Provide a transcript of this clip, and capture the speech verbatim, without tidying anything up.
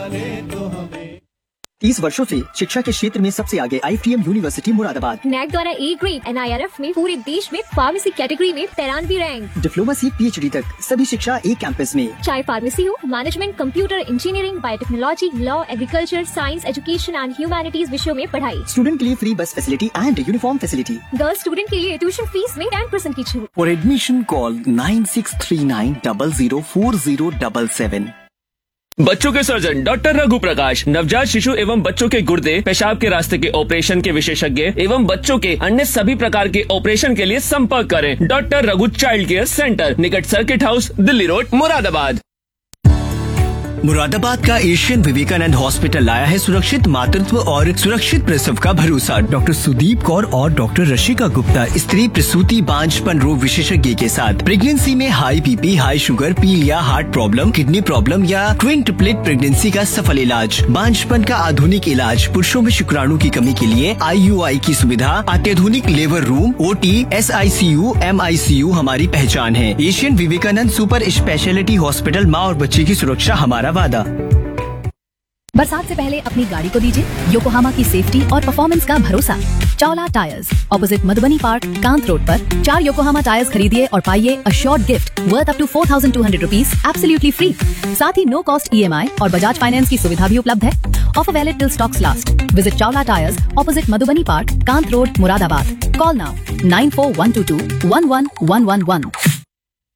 संभाले तो हमें। तीस वर्षों से शिक्षा के क्षेत्र में सबसे आगे I T M university Moradabad. NAAC द्वारा A grade N I R F में पूरे देश में फार्मेसी कैटेगरी में तिरानवे रैंक। डिप्लोमा से पी एच डी तक सभी शिक्षा एक कैंपस में। चाहे फार्मेसी हो, management, computer engineering, biotechnology, law, agriculture, science, education and humanities विषयों में पढ़ाई। स्टूडेंट के लिए फ्री बस facility and uniform facility. Girls student के लिए ट्यूशन फीस में टेन परसेंट की छूट। For admission call nine six three nine double zero four zero double seven. बच्चों के सर्जन डॉक्टर रघु प्रकाश, नवजात शिशु एवं बच्चों के गुर्दे पेशाब के रास्ते के ऑपरेशन के विशेषज्ञ एवं बच्चों के अन्य सभी प्रकार के ऑपरेशन के लिए संपर्क करें। Doctor Raghu child care centre, निकट circuit house, Delhi road, Moradabad. Moradabad का एशियन विवेकानंद हॉस्पिटल लाया है सुरक्षित मातृत्व और सुरक्षित प्रसव का भरोसा। डॉक्टर सुदीप कौर और डॉक्टर रशिका गुप्ता, स्त्री प्रसूति बांझपन रोग विशेषज्ञ के साथ प्रेगनेंसी में हाई बीपी, हाई शुगर, पीलिया, हार्ट प्रॉब्लम, किडनी प्रॉब्लम या ट्विन ट्रिपलेट प्रेगनेंसी का सफल इलाज। बांझपन का आधुनिक इलाज, पुरुषों में शुक्राणु की कमी के लिए आई यू आई की सुविधा, अत्याधुनिक labour room, O T, S I C you, M I C you हमारी पहचान है। Asian Vivekananda super speciality hospital, माँ और बच्चे की सुरक्षा हमारा वादा। बरसात से पहले अपनी गाड़ी को दीजिए योकोहामा की सेफ्टी और परफॉर्मेंस का भरोसा। Chawla tyres, opposite Madhubani park, Kant road पर चार योकोहामा टायर्स खरीदिए और पाइए a short gift worth up to four thousand two hundred rupees absolutely free. साथ ही नो कॉस्ट ई एम आई और बजाज फाइनेंस की सुविधा भी उपलब्ध है। Offer valid till stocks last. Visit Chawla tyres, opposite Madhubani park, Kant road, Moradabad. Call now nine four one two to one one one one one.